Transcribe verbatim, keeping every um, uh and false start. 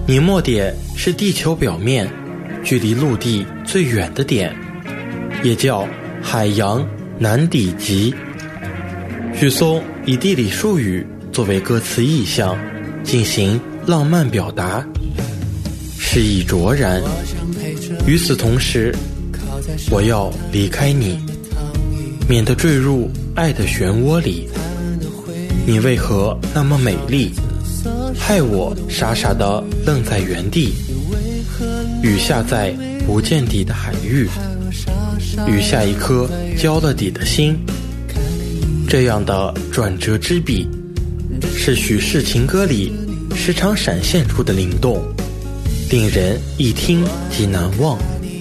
宁末点是地球表面距离陆地最远的点，也叫海洋南底极。许嵩以地理术语作为歌词意象进行浪漫表达，诗意卓然。与此同时，我要离开你，免得坠入爱的漩涡里。你为何那么美丽，害我傻傻地愣在原地。雨下在不见底的海域，雨下一颗浇了底的心。这样的转折之笔，是许氏情歌里时常闪现出的灵动，令人一听即难忘。